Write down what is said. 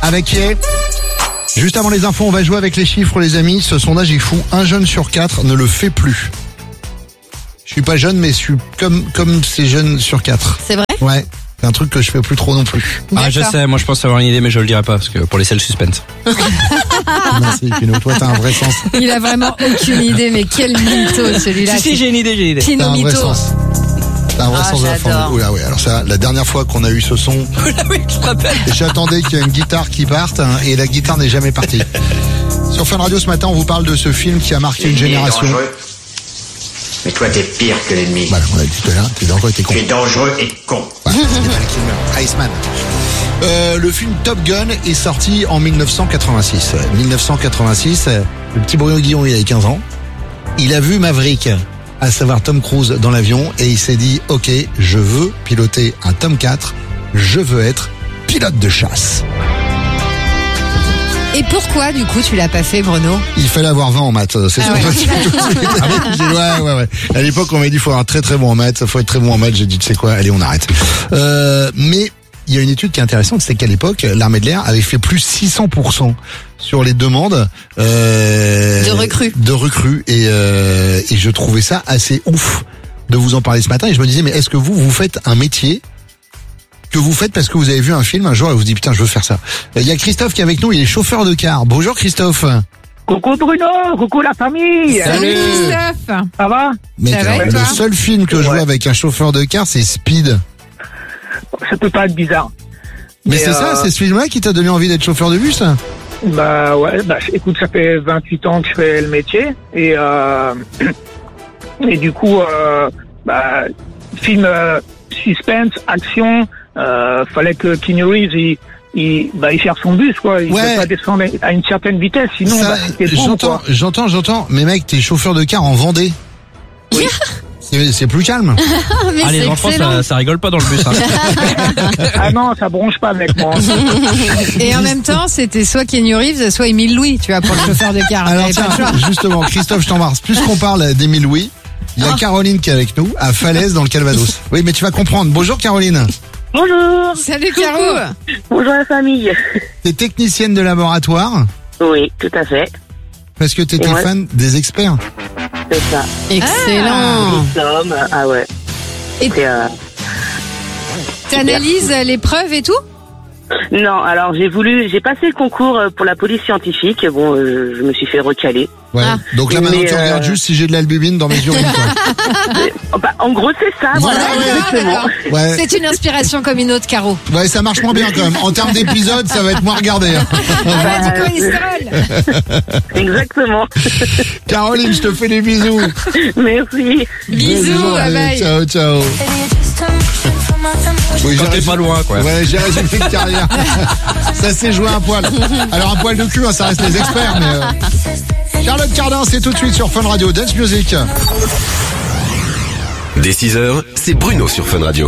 avec Ye. Juste avant les infos, on va jouer avec les chiffres, les amis. Ce sondage est fou. 1 jeune sur 4 ne le fait plus. Je suis pas jeune, mais je suis comme ces jeunes sur 4. C'est vrai? Ouais. C'est un truc que je fais plus trop non plus. Ah, je sais, moi je pense avoir une idée, mais je le dirai pas, parce que pour laisser le suspense. Merci, Pino. Toi, t'as un vrai sens. Il a vraiment aucune idée, mais quel mytho celui-là. Si, j'ai une idée. T'as Pino un vrai mytho. sens. T'as un vrai sens de la j'adore. forme. Oula, ouais. Alors ça, la dernière fois qu'on a eu ce son, Oui, je te rappelle. j'attendais qu'il y ait une guitare qui parte, hein, et la guitare n'est jamais partie. Sur Fun Radio ce matin, on vous parle de ce film qui a marqué une génération. Mais toi, t'es pire que l'ennemi. Voilà, on l'a dit tout à l'heure, t'es dangereux et t'es con. Tu es dangereux et con. Voilà, c'était Val Kilmer, Iceman. Le film Top Gun est sorti en 1986. 1986, le petit Bruno Guillon, il avait 15 ans. Il a vu Maverick, à savoir Tom Cruise, dans l'avion, et il s'est dit, ok, je veux piloter un Tomcat, je veux être pilote de chasse. Et pourquoi, du coup, tu l'as pas fait, Bruno? Il fallait avoir 20 en maths, c'est Ah ce ouais. qu'on m'a dit tout de suite. Ouais. À l'époque, on m'a dit, faut être très très bon en maths, faut être très bon en maths. J'ai dit, tu sais quoi, allez, on arrête. Mais il y a une étude qui est intéressante, c'est qu'à l'époque, l'armée de l'air avait fait plus 600% sur les demandes De recrues. Et je trouvais ça assez ouf de vous en parler ce matin. Et je me disais, mais est-ce que vous faites un métier que vous faites parce que vous avez vu un film un jour et vous vous dites, putain, je veux faire ça. Il y a Christophe qui est avec nous, il est chauffeur de car. Bonjour Christophe. Coucou Bruno, coucou la famille. Salut Christophe. Ça va? Mec, Ça va, alors, et toi? le seul film que je vois avec un chauffeur de car, c'est Speed. Ça peut pas être bizarre. Mais c'est ça, c'est ce film-là qui t'a donné envie d'être chauffeur de bus? Bah ouais, écoute, ça fait 28 ans que je fais le métier et du coup, film suspense, action, fallait que Keanu Reeves il cherche son bus quoi, il Ouais. peut pas descendre à une certaine vitesse, sinon Ça, c'était bon quoi. j'entends, mais mec, t'es chauffeur de car en Vendée. Oui. C'est plus calme. Mais Ah, les c'est enfants, excellent. ça rigole pas dans le bus. Hein. Ah non, ça bronche pas avec moi. Et en même temps, c'était soit Keanu Reeves, soit Émile Louis, tu vois, pour le chauffeur de car. Alors T'avais pas le choix. tiens, justement, Christophe, je t'embrasse. Plus qu'on parle d'Émile Louis, il y a Caroline qui est avec nous, à Falaise, dans le Calvados. Oui, mais tu vas comprendre. Bonjour Caroline. Bonjour. Salut Caro. Bonjour la famille. T'es technicienne de laboratoire Oui, tout à fait. parce que t'étais Ouais. fan des experts. C'est ça. Excellent. Somme, ah ouais. Et C'est, t'analyses l'épreuve et tout? Non, alors j'ai passé le concours pour la police scientifique. Bon, je me suis fait recaler. Ouais. Ah. Donc là maintenant Mais, tu regardes juste si j'ai de l'albumine dans mes urines. Quoi. Bah, en gros, c'est ça. Voilà, exactement. D'accord. Ouais. C'est une inspiration comme une autre, Caro. Ouais, ça marche moins bien quand même. En termes d'épisodes, ça va être moins regardé. Hein. Ah, du cholestérol. Exactement. Caroline, je te fais des bisous. Merci. Bisous, bye Allez, bye. ciao, ciao. Oui, Quand t'es pas loin, quoi. Ouais, j'ai résumé de carrière. Ça s'est joué un poil. Alors un poil de cul, hein, ça reste les experts, mais... Charlotte Cardin, c'est tout de suite sur Fun Radio Dance Music. Dès 6h, c'est Bruno sur Fun Radio.